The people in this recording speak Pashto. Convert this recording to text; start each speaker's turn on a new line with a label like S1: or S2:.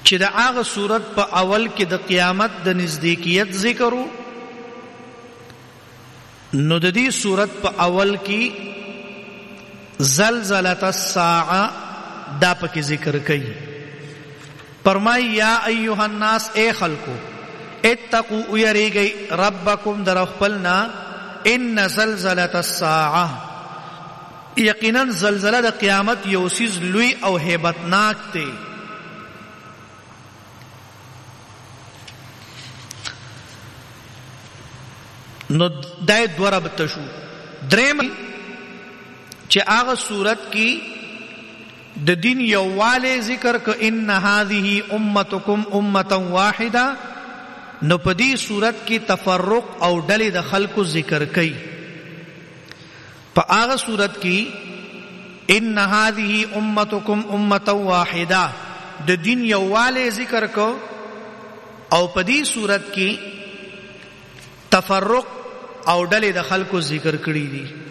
S1: چې د هغه صورت په اول کې د قیامت د نزدېکیت ذکر وو، نو د دې صورت په اول کې زلزلة الساعه دا پکې ذکر کړي. فرمای یا ایها الناس اے خلقو اتقوا یریږئ ربکم در خپلنا ان زلزلة الساعه یقینا زلزلہ د قیامت یو سیز لوی او هیبتناک دی. نو دای دوره بتشو دریم چې هغه صورت کې د دین یوواله ذکر ک ان هذه امتکم امه واحده، نو په دې صورت کې تفرق او ډلې د خلقو ذکر کړي. په هغه صورت کې ان هذه امتکم امه واحده د دین یوواله ذکر کو، او په دې صورت کې تفرق او ډلې د خلقو ذکر کړي دي.